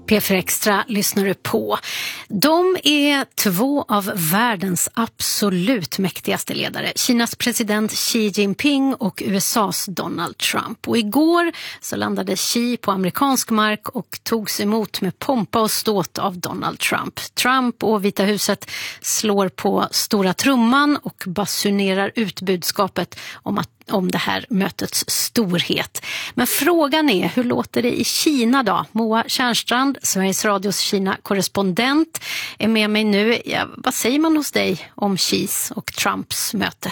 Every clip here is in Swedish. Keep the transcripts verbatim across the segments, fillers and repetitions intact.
P F Extra lyssnar du på. De är två av världens absolut mäktigaste ledare. Kinas president Xi Jinping och U S A:s Donald Trump. Och igår så landade Xi på amerikansk mark och togs emot med pompa och ståt av Donald Trump. Trump och Vita huset slår på stora trumman och basunerar ut budskapet om att om det här mötets storhet. Men frågan är, hur låter det i Kina då? Moa Tjärnstrand, Sveriges Radios Kina-korrespondent, är med mig nu. Ja, vad säger man hos dig om Xis och Trumps möte?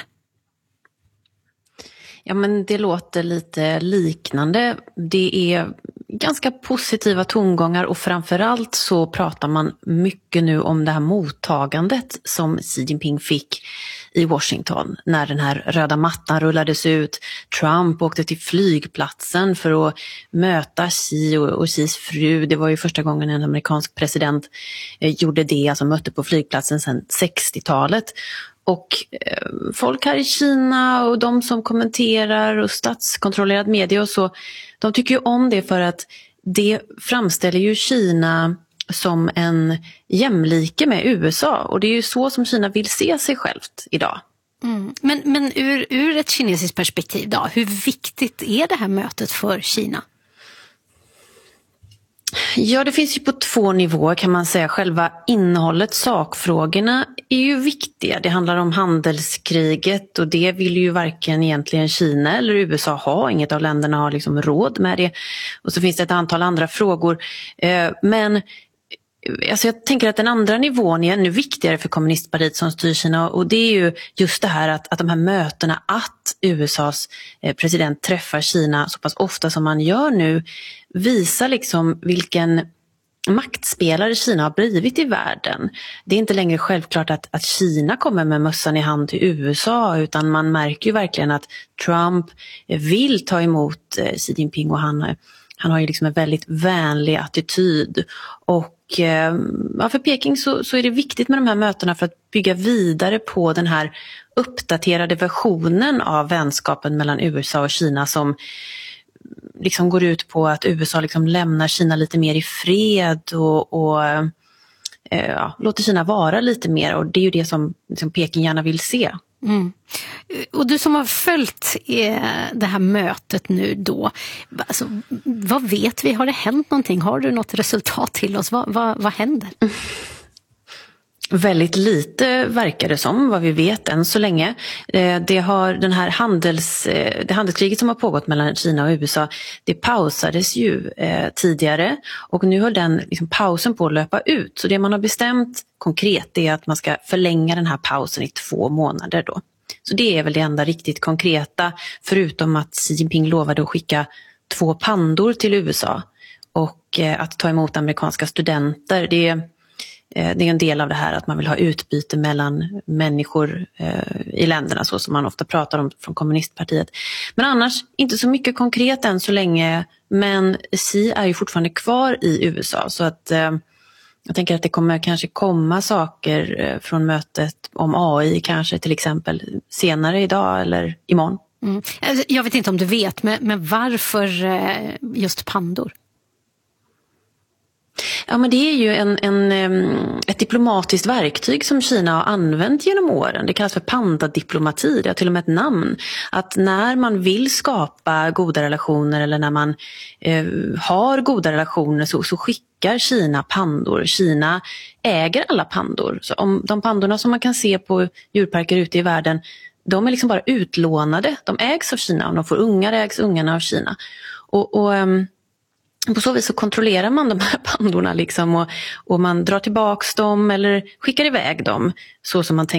Ja, men det låter lite liknande. Det är ganska positiva tongångar och framförallt så pratar man mycket nu om det här mottagandet som Xi Jinping fick i Washington när den här röda mattan rullades ut. Trump åkte till flygplatsen för att möta Xi och, och Xis fru. Det var ju första gången en amerikansk president eh, gjorde det, alltså mötte på flygplatsen sedan sextiotalet. Och eh, folk här i Kina och de som kommenterar och statskontrollerad media och så, de tycker ju om det för att det framställer ju Kina som en jämlike med U S A. Och det är ju så som Kina vill se sig självt idag. Mm. Men, men ur, ur ett kinesiskt perspektiv då, hur viktigt är det här mötet för Kina? Ja, det finns ju på två nivåer kan man säga. Själva innehållet, sakfrågorna är ju viktiga. Det handlar om handelskriget och det vill ju varken egentligen Kina eller U S A ha. Inget av länderna har liksom råd med det. Och så finns det ett antal andra frågor. Men alltså jag tänker att den andra nivån är ännu viktigare för kommunistpartiet som styr Kina, och det är ju just det här att, att de här mötena, att U S A:s president träffar Kina så pass ofta som man gör nu, visar liksom vilken maktspelare Kina har blivit i världen. Det är inte längre självklart att, att Kina kommer med mössan i hand till U S A, utan man märker ju verkligen att Trump vill ta emot Xi Jinping och han, han har ju liksom en väldigt vänlig attityd. Och ja, för Peking så, så är det viktigt med de här mötena för att bygga vidare på den här uppdaterade versionen av vänskapen mellan U S A och Kina som liksom går ut på att U S A liksom lämnar Kina lite mer i fred och, och ja, låter Kina vara lite mer, och det är ju det som liksom Peking gärna vill se. Mm. Och du som har följt eh, det här mötet nu då, alltså, vad vet vi? Har det hänt någonting? Har du något resultat till oss? Vad, vad, vad händer? Mm. Väldigt lite verkar det som, vad vi vet än så länge. Det har den här handels, det handelskriget som har pågått mellan Kina och U S A, det pausades ju eh, tidigare och nu har den liksom, pausen på att löpa ut. Så det man har bestämt konkret är att man ska förlänga den här pausen i två månader då. Så det är väl det enda riktigt konkreta, förutom att Xi Jinping lovade att skicka två pandor till U S A och eh, att ta emot amerikanska studenter. Det är Det är en del av det här att man vill ha utbyte mellan människor eh, i länderna, så som man ofta pratar om från kommunistpartiet. Men annars inte så mycket konkret än så länge, men Xi är ju fortfarande kvar i U S A, så att eh, jag tänker att det kommer kanske komma saker eh, från mötet om A I kanske till exempel senare idag eller imorgon. Mm. Jag vet inte om du vet, men, men varför eh, just pandor? Ja, men det är ju en, en, ett diplomatiskt verktyg som Kina har använt genom åren. Det kallas för pandadiplomati, det har till och med ett namn. Att när man vill skapa goda relationer eller när man eh, har goda relationer så, så skickar Kina pandor. Kina äger alla pandor. Så om de pandorna som man kan se på djurparker ute i världen, de är liksom bara utlånade. De ägs av Kina, och de får ungar ägs ungarna av Kina. Och... och på så vis så kontrollerar man de här pandorna liksom och, och man drar tillbaks dem eller skickar iväg dem så som man tänker